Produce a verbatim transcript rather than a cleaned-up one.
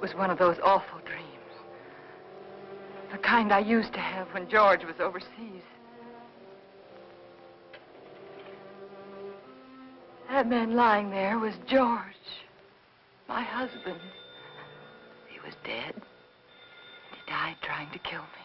It was one of those awful dreams. The kind I used to have when George was overseas. That man lying there was George, my husband. He was dead. He died trying to kill me.